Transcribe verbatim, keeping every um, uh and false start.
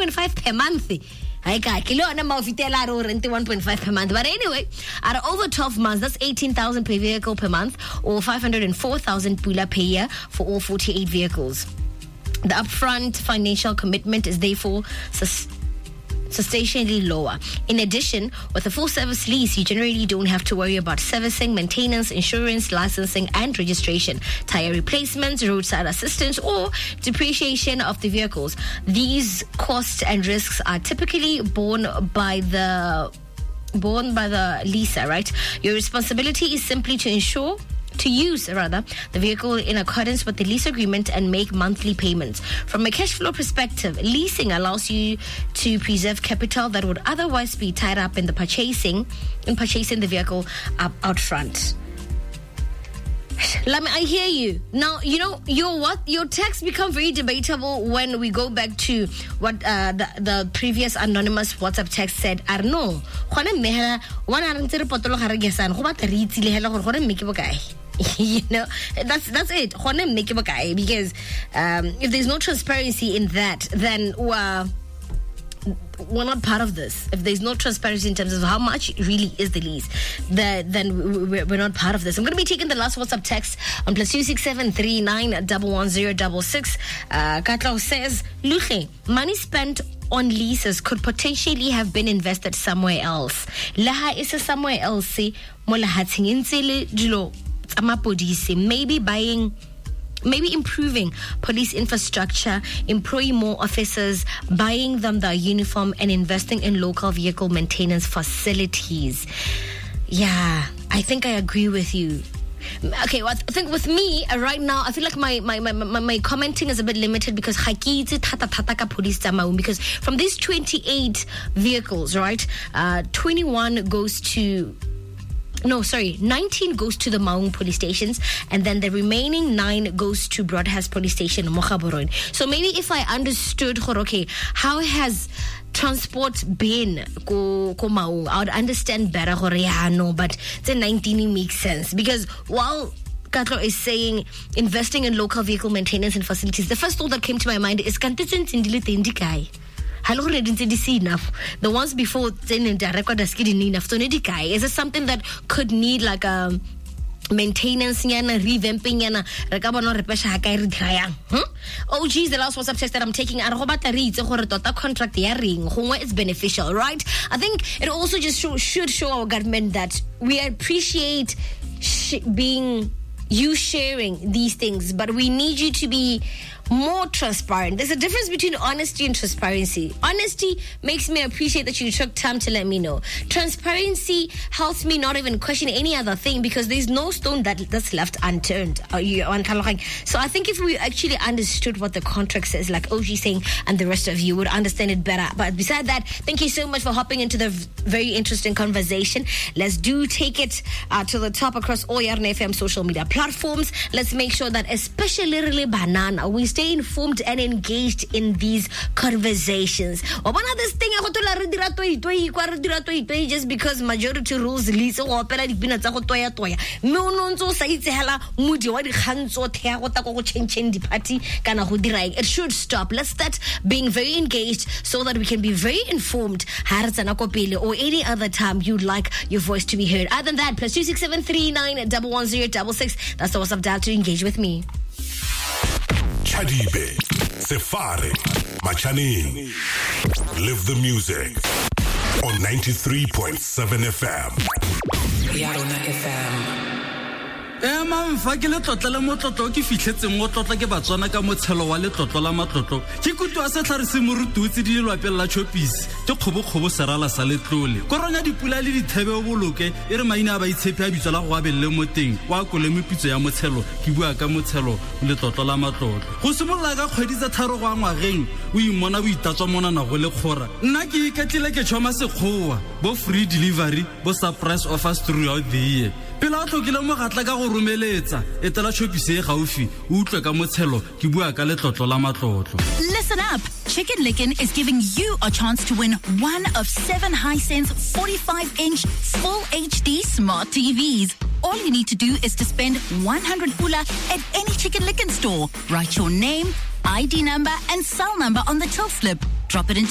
point five per month. I got kilo na mafitela ro rent one point five per month. But anyway, at over twelve months, that's eighteen thousand per vehicle per month, or five hundred four thousand pula per year for all forty-eight vehicles. The upfront financial commitment is therefore sus- substantially lower. In addition, with a full service lease, you generally don't have to worry about servicing, maintenance, insurance, licensing, and registration, tire replacements, roadside assistance, or depreciation of the vehicles. These costs and risks are typically borne by the borne by the leaser, right? Your responsibility is simply to ensure to use rather the vehicle in accordance with the lease agreement and make monthly payments. From a cash flow perspective, leasing allows you to preserve capital that would otherwise be tied up in the purchasing in purchasing the vehicle up out front. Let me, I hear you. Now, you know, your what your text become very debatable when we go back to what uh, the, the previous anonymous WhatsApp text said. Arno, you know, that's that's it. Because um, if there's no transparency in that, then uh, we're not part of this. If there's no transparency in terms of how much really is the lease, the, then we're not part of this. I'm going to be taking the last WhatsApp text on plus two six seven three nine one one zero six six. Uh, Katla says, Luche, money spent on leases could potentially have been invested somewhere else. Laha is somewhere else. Maybe buying, maybe improving police infrastructure, employing more officers, buying them their uniform, and investing in local vehicle maintenance facilities. Yeah, I think I agree with you. Okay, well, I think with me uh, right now, I feel like my my, my, my my commenting is a bit limited because because from these twenty-eight vehicles, right, uh, twenty-one goes to No, sorry, nineteen goes to the Maung police stations, and then the remaining nine goes to Broadhurst police station, Mokhaboron. So maybe if I understood, okay, how has transport been ko ko Maung, I would understand better. Yeah, no, but the nineteen makes sense because while Katlo is saying investing in local vehicle maintenance and facilities, the first thought that came to my mind is kantetsen tsindile tendikai. Hello, enough. The ones before then the record is getting enough. So is it something that could need like a maintenance yana, revamping yana, rekabano repesha hakai redrayang? Oh geez, the last WhatsApp text that I'm taking at Robata reads a horror contract ring, it's beneficial, right? I think it also just show, should show our government that we appreciate sh- being you sharing these things, but we need you to be more transparent. There's a difference between honesty and transparency. Honesty makes me appreciate that you took time to let me know. Transparency helps me not even question any other thing because there's no stone that that's left unturned. So I think if we actually understood what the contract says, like O G saying, and the rest of you would understand it better. But beside that, thank you so much for hopping into the very interesting conversation. Let's do take it uh, to the top across all Yarn F M social media platforms. Let's make sure that especially really banana, we stay informed and engaged in these conversations. This thing just because majority rules leads or it should stop. Let's start being very engaged so that we can be very informed or any other time you'd like your voice to be heard. Other than that, plus two six seven three nine one one zero six six. That's the WhatsApp dial to engage with me. Chadibe, Sefare, Machaning. Live the music on ninety-three point seven F M. Yarona F M. Eh mam fa ke le tlotla le motlotlo ke fitlhetseng mo tlotla ke batswana ka motshelo wa le tlotlo la matlotlo ke kutu a se tlhare se morututsi di lwa pela chopis ke khobo khobo serala sa letlole koronya dipula le dithebe o boloke e re maina ba itshepe a bitso la go abelle mo teng wa kole mepitso ya motshelo ke bua ka motshelo le tlotlo la matlotlo go simolla ka kgwedi tsa tharo go ngwageng o imona bo itatswa mona na go le khora nna ke iketlile ke tshoma sekgowa bo free delivery bo surprise offers throughout the year pela tlokile mo gatla ka go romeletsa etela chopise e gaufi o utlwe ka motshelo ke bua ka letlotlo la matlotlo. Listen up. Chicken Licken is giving you a chance to win one of seven Hisense forty-five inch full H D smart T Vs. All you need to do is to spend one hundred pula at any Chicken Licken store. Write your name, I D number and cell number on the till slip. Drop it into